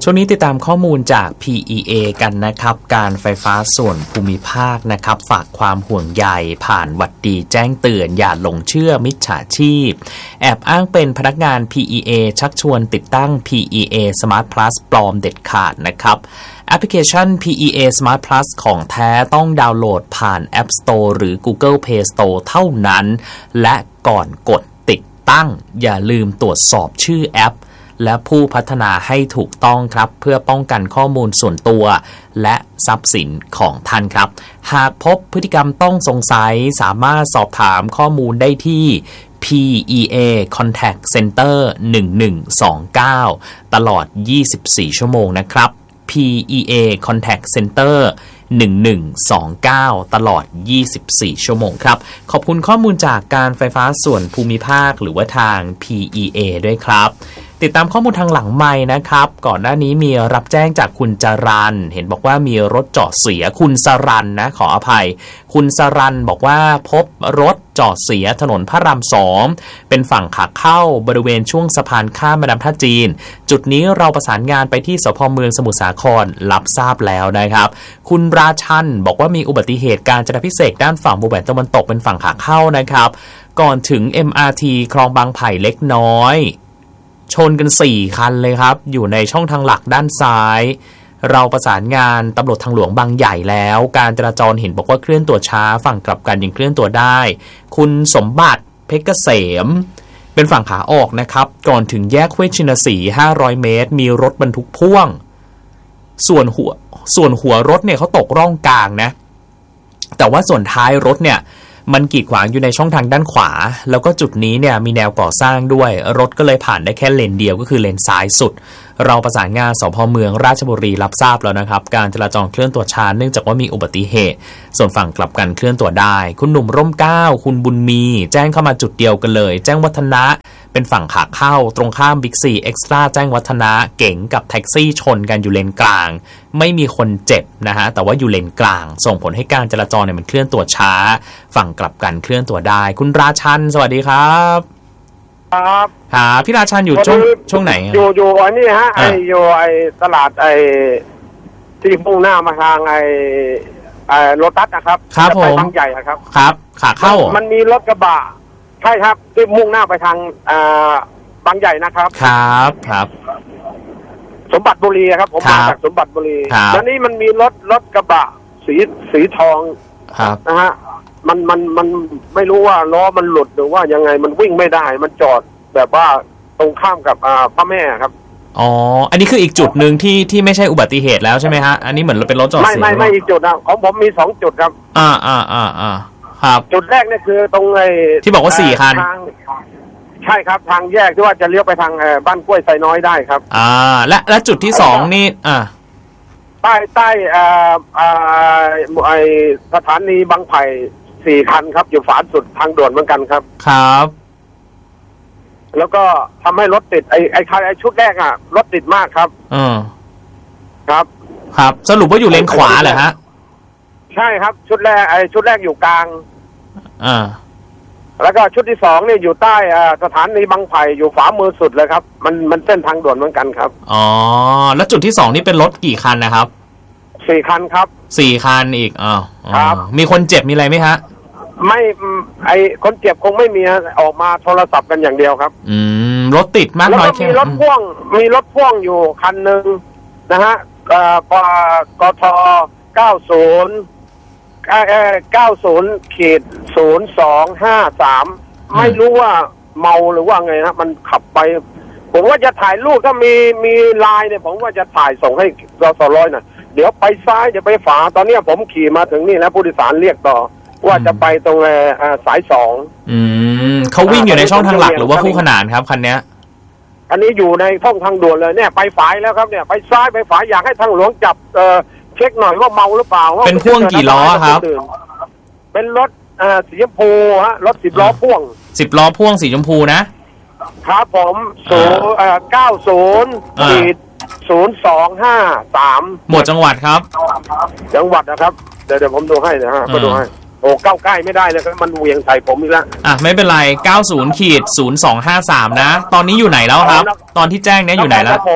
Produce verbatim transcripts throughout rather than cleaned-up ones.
ช่วงนี้ติดตามข้อมูลจาก พี อี เอ กันนะครับการไฟฟ้าส่วนภูมิภาคนะครับฝากความห่วงใยผ่านหวัดดีแจ้งเตือนอย่าหลงเชื่อมิจฉาชีพแอบอ้างเป็นพนักงาน พี อี เอ ชักชวนติดตั้ง พี อี เอ Smart Plus ปลอมเด็ดขาดนะครับแอปพลิเคชัน พี อี เอ Smart Plus ของแท้ต้องดาวน์โหลดผ่าน App Store หรือ Google Play Store เท่านั้นและก่อนกดติดตั้งอย่าลืมตรวจสอบชื่อแอปและผู้พัฒนาให้ถูกต้องครับเพื่อป้องกันข้อมูลส่วนตัวและทรัพย์สินของท่านครับหากพบพฤติกรรมต้องสงสัยสามารถสอบถามข้อมูลได้ที่ พี อี เอ Contact Center หนึ่งหนึ่งสองเก้าตลอดยี่สิบสี่ชั่วโมงนะครับ พี อี เอ Contact Center หนึ่งหนึ่งสองเก้าตลอดยี่สิบสี่ชั่วโมงครับขอบคุณข้อมูลจากการไฟฟ้าส่วนภูมิภาคหรือว่าทาง พี อี เอ ด้วยครับติดตามข้อมูลทางหลังไมค์นะครับก่อนหน้านี้มีรับแจ้งจากคุณจรัญเห็นบอกว่ามีรถจอดเสียคุณสรัญนะขออภัยคุณสรัญบอกว่าพบรถจอดเสียถนนพระรามสองเป็นฝั่งขาเข้าบริเวณช่วงสะพานข้ามแม่น้ำท่าจีนจุดนี้เราประสานงานไปที่สภ.เมืองสมุทรสาครรับทราบแล้วนะครับคุณราชันบอกว่ามีอุบัติเหตุการจราพิเศษด้านฝั่งวงแหวนตะวันตกเป็นฝั่งขาเข้านะครับก่อนถึง เอ็ม อาร์ ที คลองบางไผ่เล็กน้อยชนกันสี่คันเลยครับอยู่ในช่องทางหลักด้านซ้ายเราประสานงานตำรวจทางหลวงบางใหญ่แล้วการจราจรเห็นบอกว่าเคลื่อนตัวช้าฝั่งกลับกันยังเคลื่อนตัวได้คุณสมบัติเพชรเกษมเป็นฝั่งขาออกนะครับก่อนถึงแยกห้วยชินสีห้าร้อยเมตรมีรถบรรทุกพ่วงส่วนหัวส่วนหัวรถเนี่ยเขาตกร่องกลางนะแต่ว่าส่วนท้ายรถเนี่ยมันกีดขวางอยู่ในช่องทางด้านขวาแล้วก็จุดนี้เนี่ยมีแนวก่อสร้างด้วยรถก็เลยผ่านได้แค่เลนเดียวก็คือเลนซ้ายสุดเราประสานงานสภ.เมืองราชบุรีรับทราบแล้วนะครับการจราจรเคลื่อนตัวช้าเนื่องจากว่ามีอุบัติเหตุส่วนฝั่งกลับกันเคลื่อนตัวได้คุณหนุ่มร่มเกล้าคุณบุญมีแจ้งเข้ามาจุดเดียวกันเลยแจ้งวัฒนะเป็นฝั่งขาเข้าตรงข้ามบิ๊กซีเอ็กซ์ตร้าแจ้งวัฒนะเก๋งกับแท็กซี่ชนกันอยู่เลนกลางไม่มีคนเจ็บนะฮะแต่ว่าอยู่เลนกลางส่งผลให้การจราจรเนี่ยมันเคลื่อนตัวช้าฝั่งกลับกันเคลื่อนตัวได้คุณราชันสวัสดีครับครับหาพี่ราชันอยู่ช่วงช่วงไหนอยู่อยู่อันนี้ฮะไออยู่ไอตลาดไอที่มุ่งหน้ามาทางไอไอโลตัสนะครับครับผมบางใหญ่ครับครับขาเข้ามันมีรถกระบะใช่ครับที่มุ่งหน้าไปทางอ่าบางใหญ่นะครับครับครับสมบัติบุรีครับผมมาจากสมบัติบุรีแล้วนี่มันมีรถรถกระบะสีสีทองนะฮะมันมันมันไม่รู้ว่าล้อมันหลุดหรือว่ายังไงมันวิ่งไม่ได้มันจอดแบบว่าตรงข้ามกับอ่าพระแม่ครับอ๋ออันนี้คืออีกจุดหนึ่งที่ที่ไม่ใช่อุบัติเหตุแล้วใช่ไหมฮะอันนี้เหมือนเป็นรถจอดเสียไม่ไม่ไม่อีกจุดนะของผมมีสองจุดครับอ่าอ่าอ่าอ่าครับจุดแรกเนี่ยคือตรงไอ้ที่บอกว่าสี่คันใช่ครับทางแยกที่ว่าจะเลี้ยวไปทางบ้านกล้วยไซน้อยได้ครับอ่าและและจุดที่สองนี่อ่าใต้ใต้อ่าอ่าไอสถานีบางไผ่สี่คันครับอยู่ฝาสุดทางด่วนเหมือนกันครับครับแล้วก็ทำให้รถติดไอไอคันไอชุดแรกอ่ะรถติดมากครับอืมครับครับสรุปว่าอยู่เลนขวาเหรอฮะใช่ครับชุดแรกไอชุดแรกอยู่กลางอ่าแล้วก็ชุดที่สองเนี่ยอยู่ใต้สถานีบางไผ่อยู่ขวามือสุดเลยครับมันมันเส้นทางด่วนเหมือนกันครับอ๋อแล้วจุดที่สองนี่เป็นรถกี่คันนะครับสี่คันครับสี่คันอีกอ๋อครับมีคนเจ็บมีอะไรไหมฮะไม่ไอคนเจ็บคงไม่มีออกมาโทรศัพท์กันอย่างเดียวครับอืมรถติดมากน้อยแค่มีรถพ่วงมีรถพ่วงอยู่คันหนึ่งนะฮะเอ่อกกทเก้าศูนย์เก้าศูนย์ขีดศูนย์สองห้าสามไม่รู้ว่าเมาหรือว่าไงนะมันขับไปผมว่าจะถ่ายรูปถ้ามีมีไลน์เนี่ยผมว่าจะถ่ายส่งให้รสร้อยหน่อยเดี๋ยวไปซ้ายเดี๋ยวไปขวาตอนนี้ผมขี่มาถึงนี่แล้วผู้โดยสารเรียกต่อว่าจะไปตรงสายสองอืมเขาวิ่งอยู่ในช่องทางหลักหรือว่าคู่ขนานครับคันนี้อันนี้อยู่ในช่องทางด่วนเลยเนี่ยไปฝายแล้วครับเนี่ยไปซ้ายไปฝายอยากให้ทางหลวงจับเอ่อเช็คหน่อยว่าเมาหรือเปล่าเป็นพ่วงกี่ล้อครับเป็นรถเอ่อสีชมพูฮะรถสิบล้อพ่วงสิบล้อพ่วงสีชมพูนะครับผมศูนย์เอ่อเก้าศูนย์ขีดศูนย์สองห้าสามหมวดจังหวัดครับจังหวัดนะครับเดี๋ยวเดี๋ยวผมดูให้นะฮะก็ดูให้โอ้เก้าใกล้ไม่ได้เลยมันเหวี่ยงใส่ผมอีกแล้วอ่ะไม่เป็นไรเก้าศูนย์ขีดศูนย์สองห้าสามนะตอนนี้อยู่ไหนแล้วครับตอนที่แจ้งเนี้ยอยู่ไหนแล้วผม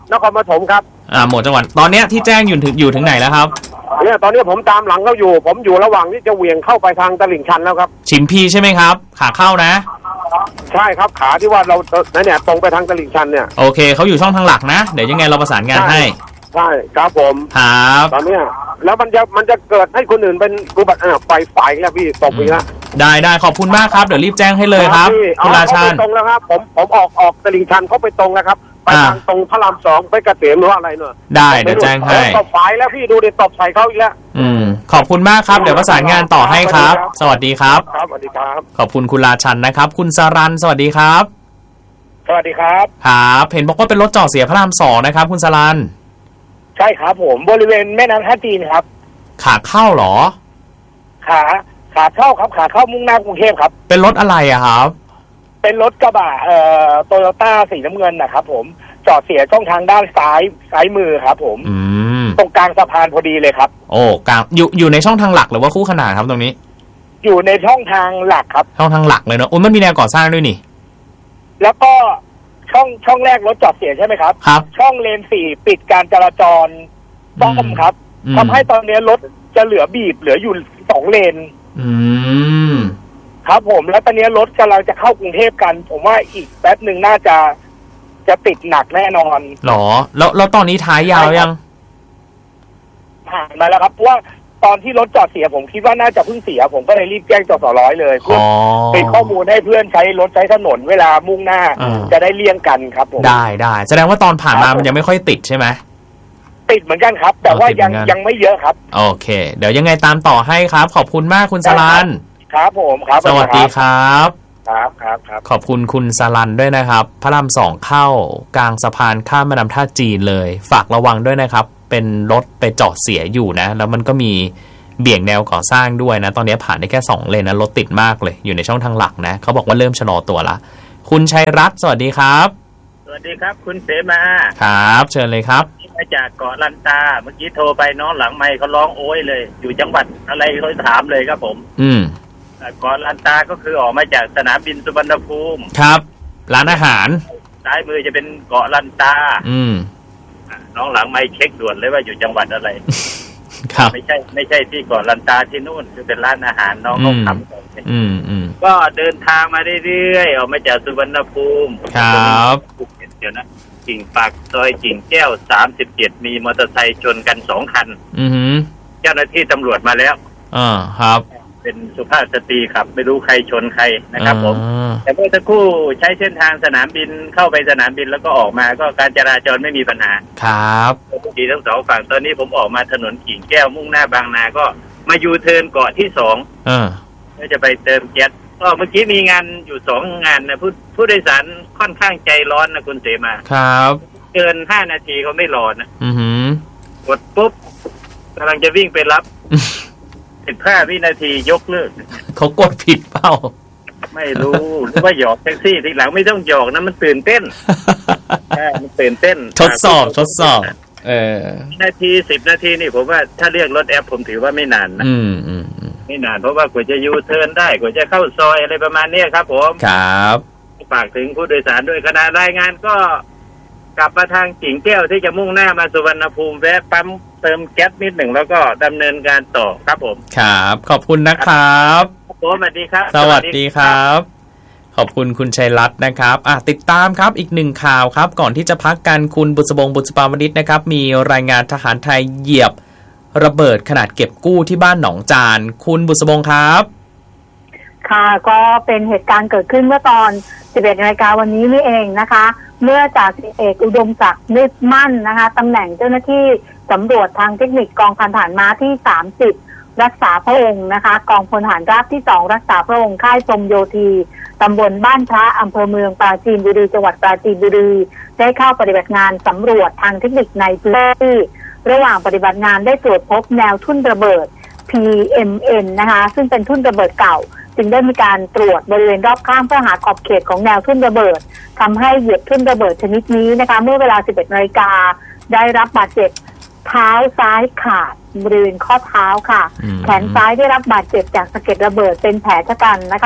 นครปฐมครับอ่าหมวดจังหวัดตอนเนี้ยที่แจ้งอยู่ถึงอยู่ถึงไหนแล้วครับเนี่ยตอนนี้ผมตามหลังเขาอยู่ผมอยู่ระหว่างที่จะเหวี่ยงเข้าไปทางตลิ่งชันแล้วครับชิมพีใช่ไหมครับขาเข้านะใช่ครับขาที่ว่าเราเนี่ยตรงไปทางตลิ่งชันเนี่ยโอเคเขาอยู่ช่องทางหลักนะเดี๋ยวยังไงเราประสานงานให้ใช่ครับผมครับตอนเนี้ยแล้วมันจะมันจะเกิดให้คนอื่นเป็นอุบัติเหตุไฟไฟแล้วพี่ตกอีกแล้วได้ได้ขอบคุณมากครับเดี๋ยวรีบแจ้งให้เลยครับคุณราชันตรงแล้วครับผมผมออกออกตลิ่งชันเขาไปตรงแล้วครับไปทางตรงพระรามสองไปเกษมหรือว่าอะไรเนอะได้เดี๋ยวแจ้งให้ตบไฟแล้วพี่ดูดิตบใส่เขาอีกแล้วอืมขอบคุณมากครับเดี๋ยวประสานงานต่อให้ครับสวัสดีครับครับสวัสดีครับขอบคุณคุณราชันนะครับคุณสรัญสวัสดีครับสวัสดีครับครับเห็นบอกว่าเป็นรถจอดเสียพระรามสองนะครับคุณสรัญใช่ครับผมบริเวณแม่น้ำท่าจีนครับขาเข้าหรอขาขาเข้าครับขาเข้ามุ่งหน้ากรุงเทพครับเป็นรถอะไรอะครับเป็นรถกระบะเอ่อโตโยต้าสีน้ำเงินนะครับผมจอดเสียช่องทางด้านซ้ายซ้ายมือครับผมอืมตรงกลางสะพานพอดีเลยครับโอ้กลางอยู่อยู่ในช่องทางหลักหรือว่าคู่ขนานครับตรงนี้อยู่ในช่องทางหลักครับช่องทางหลักเลยเนาะโอ้มันมีแนวก่อสร้างด้วยนี่แล้วก็ช่องช่องแรกรถจอดเสียใช่ไหมครับครับช่องเลนสี่ปิดการจราจรต้อมครับทำให้ตอนนี้รถจะเหลือบีบเหลืออยู่สองเลนอืมครับผมแล้วตอนนี้รถกำลังจะเข้ากรุงเทพกันผมว่าอีกแป๊บหนึ่งน่าจะจะติดหนักแน่นอนหรอแล้วแล้วตอนนี้ท้ายยาวยังผ่านมาแล้วครับเพราะว่าตอนที่รถจอดเสียผมคิดว่าน่าจะเพิ่งเสียผมก็เลยรีบแจ้งจสร้อยเลยเพื่อเป็นข้อมูลให้เพื่อนใช้รถใช้ถนนเวลามุ่งหน้าจะได้เลี่ยงกันครับผมได้ได้แสดงว่าตอนผ่านมามันยังไม่ค่อยติดใช่ไหมติดเหมือนกันครับแต่ว่ายังยังไม่เยอะครับโอเคเดี๋ยวยังไงตามต่อให้ครับขอบคุณมากคุณสรัญครับผมครับสวัสดีครับครับครับครับขอบคุณคุณสรัญด้วยนะครับพระรามสองเข้ากลางสะพานข้ามแม่น้ำท่าจีนเลยฝากระวังด้วยนะครับเป็นรถไปจอดเสียอยู่นะแล้วมันก็มีเบี่ยงแนวก่อสร้างด้วยนะตอนนี้ผ่านได้แค่สองเลนนะรถติดมากเลยอยู่ในช่องทางหลักนะเขาบอกว่าเริ่มชะลอตัวละคุณชัยรัตน์สวัสดีครับสวัสดีครับคุณเสมาครับเชิญเลยครับมาจากเกาะลันตาเมื่อกี้โทรไปน้องหลังไมค์เขาร้องโอ้ยเลยอยู่จังหวัดอะไรเขาถามเลยครับผมอืมเกาะลันตาก็คือออกมาจากสนามบินสุวรรณภูมิครับร้านอาหารซ้ายมือจะเป็นเกาะลันตาอืมน้องหลังไมค์เช็คด่วนเลยว่าอยู่จังหวัดอะไรครับไม่ใช่ไม่ใช่ที่เกาะลันตาที่นู่นคือเป็นร้านอาหารน้องเขาทำอืมอืมก็เดินทางมาเรื่อยๆออกมาจากสุวรรณภูมิครับเดี๋ยวนะกิ่งปากซอยกิ่งแก้วสามสิบเจ็ดมีมอเตอร์ไซค์ชนกันสองคันอือหือเจ้าหน้าที่ตำรวจมาแล้วอ่าครับเป็นสุภาพสตรีครับไม่รู้ใครชนใครนะครับผมแต่เมื่อสักครู่ใช้เส้นทางสนามบินเข้าไปสนามบินแล้วก็ออกมาก็การจราจรไม่มีปัญหาครับดีทั้งสองฝั่งตอนนี้ผมออกมาถนนกิ่งแก้วมุ่งหน้าบางนาก็มายูเทิร์นเกาะที่สองอ่าก็จะไปเติมแก๊สก็เมื่อกี้มีงานอยู่สองงานนะผู้ผู้โดยสารค่อนข้างใจร้อนนะคุณเสมาครับเกินห้านาทีเขาไม่รอนะอือหือกดปุ๊บกำลังจะวิ่งไปรับสิบห้าวินาทียกเลิกเขากดผิดเปล่าไม่รู้หรือว่าหยอกแท็กซี่ทีหลังไม่ต้องหยอกนะมันตื่นเต้นมันตื่นเต้นทดสอบทดสอบเออนาทีสิบนาทีนี่ผมว่าถ้าเรียกรถแอปผมถือว่าไม่นานนะอืมอืมไม่นานเพราะว่ากว่าจะยูเทิร์นได้กว่าจะเข้าซอยอะไรประมาณนี้ครับผมครับฝากถึงผู้โดยสารด้วยคณะรายงานก็กลับมาทางกิ่งแก้วที่จะมุ่งหน้ามาสุวรรณภูมิแวะปั๊มเติมแก๊สนิดหนึ่งแล้วก็ดำเนินการต่อครับผมครับขอบคุณนะครับสวัสดีครับสวัสดีครับขอบคุณคุณชัยรัตน์นะครับอ่ะติดตามครับอีกหนึ่งข่าวครับก่อนที่จะพักกันคุณบุษบงบุษปาวนิชนะครับมีรายงานทหารไทยเหยียบระเบิดขนาดเก็บกู้ที่บ้านหนองจานคุณบุษบงครับค่ะก็เป็นเหตุการณ์เกิดขึ้นเมื่อตอนสิบเอ็ดนาฬิกาวันนี้นี่เองนะคะเมื่อจ่าสิบเอกอุดมศักดิ์นึกมั่นนะคะตำแหน่งเจ้าหน้าที่สำรวจทางเทคนิคกองพันทหารม้าที่สามสิบรักษาพระองค์นะคะกองพลทหารราบที่สองรักษาพระองค์ค่ายพรหมโยธีตำบลบ้านพระอำเภอเมืองปราจีนบุรีจังหวัดปราจีนบุรีได้เข้าปฏิบัติงานสำรวจทางเทคนิคในพื้นที่ระหว่างปฏิบัติงานได้ตรวจพบแนวทุ่นระเบิด พี เอ็ม เอ็น นะคะซึ่งเป็นทุ่นระเบิดเก่าจึงได้มีการตรวจบริเวณรอบข้างเพื่อหาขอบเขตของแนวทุ่นระเบิดทำให้เหยียบทุ่นระเบิดชนิดนี้นะคะเมื่อเวลา สิบเอ็ดนาฬิกาได้รับบาดเจ็บเท้าซ้ายขาดบริเวณข้อเท้าค่ะแขนซ้ายได้รับบาดเจ็บจากสะเก็ดระเบิดเป็นแผลชะกันนะคะ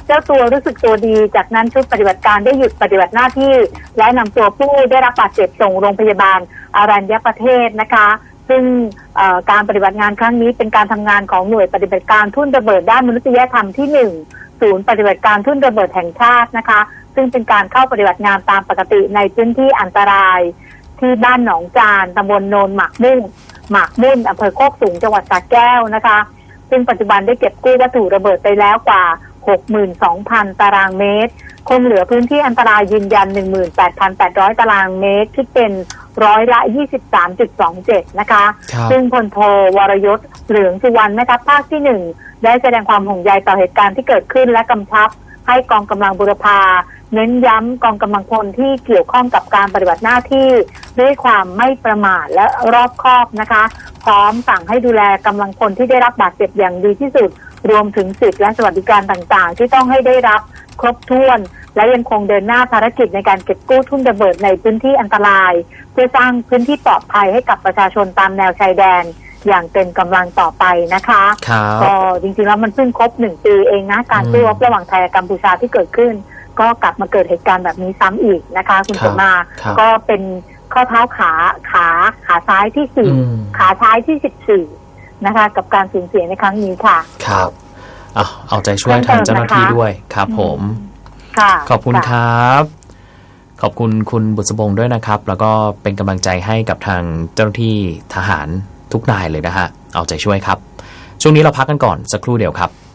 เจ้าตัวรู้สึกตัวดีจากนั้นชุดปฏิบัติการได้หยุดปฏิบัติหน้าที่และนำตัวผู้ได้รับบาดเจ็บส่งโรงพยาบาลอรัญญประเทศนะคะซึ่งการปฏิบัติงานครั้งนี้เป็นการทำงานของหน่วยปฏิบัติการทุ่นระเบิดด้านมนุษยธรรมที่หนึ่งศูนย์ปฏิบัติการทุ่นระเบิดแห่งชาตินะคะซึ่งเป็นการเข้าปฏิบัติงานตามปกติในพื้นที่อันตรายที่บ้านหนองจานตำบลโนนหมากมุ่งหมากมุ่นอำเภอโคกสูงจังหวัดสระแก้วนะคะซึ่งปัจจุบันได้เก็บกู้วัตถุระเบิดไปแล้วกว่า หกหมื่นสองพัน ตารางเมตรคงเหลือพื้นที่อันตรายยืนยัน หนึ่งหมื่นแปดพันแปดร้อย ตารางเมตรคิดเป็นร้อยละ ยี่สิบสามจุดสองเจ็ด นะคะซึ่งพลโทวรยศเหลืองสุวรรณแม่ทัพภาคที่หนึ่งได้แสดงความห่วงใยต่อเหตุการณ์ที่เกิดขึ้นและกำชับให้กองกำลังบุรพาเน้นย้ำกองกำลังพลที่เกี่ยวข้องกับการปฏิบัติหน้าที่ด้วยความไม่ประมาทและรอบคอบนะคะพร้อมสั่งให้ดูแลกำลังพลที่ได้รับบาดเจ็บอย่างดีที่สุดรวมถึงสิทธิและสวัสดิการต่างๆที่ต้องให้ได้รับครบถ้วนและยังคงเดินหน้าภารกิจในการเก็บกู้ทุ่นระเบิดในพื้นที่อันตรายเพื่อสร้างพื้นที่ปลอดภัยให้กับประชาชนตามแนวชายแดนอย่างเต็มกำลังต่อไปนะคะก็จริงๆแล้วมันเพิ่งครบหนึ่งปีเองนะการสู้รบระหว่างไทยกับกัมพูชาที่เกิดขึ้นก็กลับมาเกิดเหตุการณ์แบบนี้ซ้ำอีกนะคะคุณสมมาก็เป็นข้อเท้าขาขาขาซ้ายที่สี่ขาท้ายที่สิบสี่นะคะกับการสูญเสียในครั้งนี้ค่ะครับเอาเอาใจช่วยทางเจ้าหน้าที่ด้วยครับผมขอบคุณครับขอบคุณคุณบุษบงด้วยนะครับแล้วก็เป็นกำลังใจให้กับทางเจ้าหน้าที่ทหารทุกนายเลยนะฮะเอาใจช่วยครับช่วงนี้เราพักกันก่อนสักครู่เดียวครับ